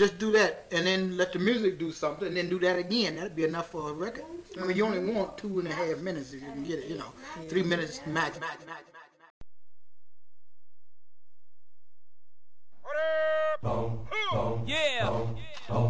just do that, and then let the music do something, and then do that again. That'd be enough for a record. I mean, you only want 2.5 minutes if you can get it. 3 minutes max. Yeah.